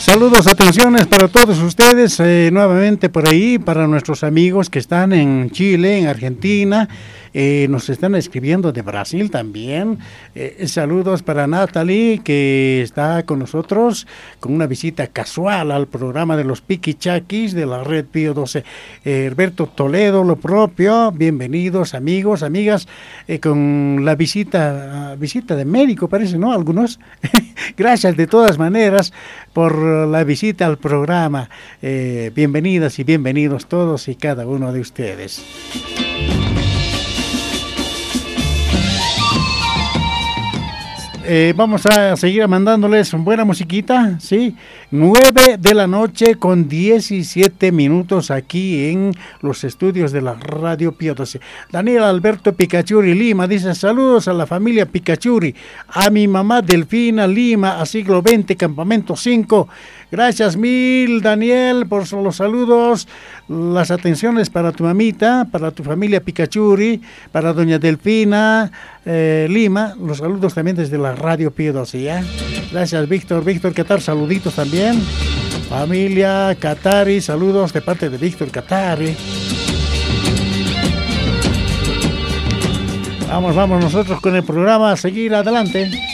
Saludos, atenciones para todos ustedes, nuevamente por ahí, para nuestros amigos que están en Chile, en Argentina, nos están escribiendo de Brasil también. Saludos para Natalie, que está con nosotros con una visita casual al programa de los Piquichaquis de la Red Pío 12. Herberto Toledo, lo propio, bienvenidos amigos, amigas, con la visita de médico, parece, ¿no? Algunos. Gracias de todas maneras por la visita al programa. Bienvenidas y bienvenidos todos y cada uno de ustedes. Vamos a seguir mandándoles buena musiquita, ¿sí? 9 de la noche con 17 minutos aquí en los estudios de la Radio Pío 12. Daniel Alberto Picachuri Lima dice: saludos a la familia Picachuri, a mi mamá Delfina Lima, a siglo XX, campamento 5. Gracias mil, Daniel, por los saludos, las atenciones para tu mamita, para tu familia Picachuri, para doña Delfina Lima, los saludos también desde la Radio Pío 12, ¿ya? Gracias, Víctor, ¿qué tal? Saluditos también. Familia Catari, saludos de parte de Víctor Catari. Vamos nosotros con el programa, a seguir adelante.